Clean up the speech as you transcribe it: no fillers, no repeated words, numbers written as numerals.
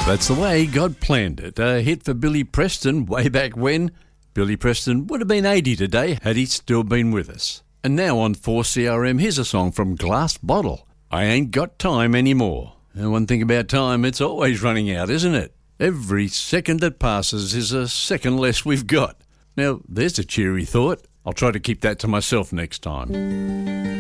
That's the way God planned it. A hit for Billy Preston way back when. Billy Preston would have been 80 today had he still been with us. And now on 4CRM, here's a song from Glass Bottle. I Ain't Got Time Anymore. And one thing about time, it's always running out, isn't it? Every second that passes is a second less we've got. Now, there's a cheery thought. I'll try to keep that to myself next time.